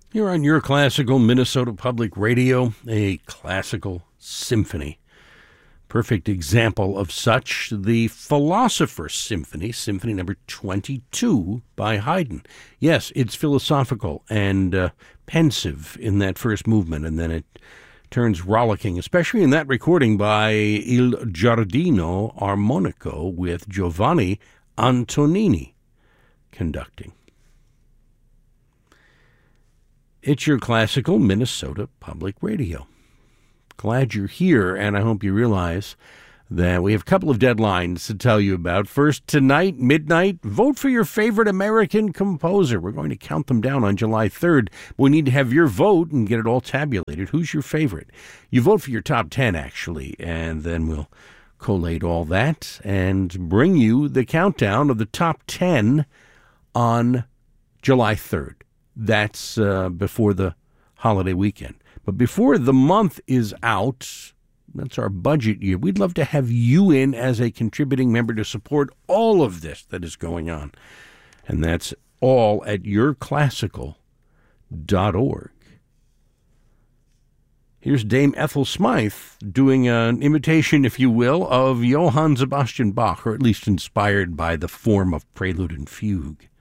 Here on Your Classical Minnesota Public Radio, a classical symphony. Perfect example of such, the Philosopher's Symphony, Symphony number 22 by Haydn. Yes, it's philosophical and pensive in that first movement, and then it turns rollicking, especially in that recording by Il Giardino Armonico with Giovanni Antonini conducting. It's Your Classical Minnesota Public Radio. Glad you're here, and I hope you realize that we have a couple of deadlines to tell you about. First, tonight, midnight, vote for your favorite American composer. We're going to count them down on July 3rd. We need to have your vote and get it all tabulated. Who's your favorite? You vote for your top 10, actually, and then we'll collate all that and bring you the countdown of the top 10 on July 3rd. That's before the holiday weekend. But before the month is out, that's our budget year, we'd love to have you in as a contributing member to support all of this that is going on. And that's all at yourclassical.org. Here's Dame Ethel Smythe doing an imitation, if you will, of Johann Sebastian Bach, or at least inspired by the form of prelude and fugue.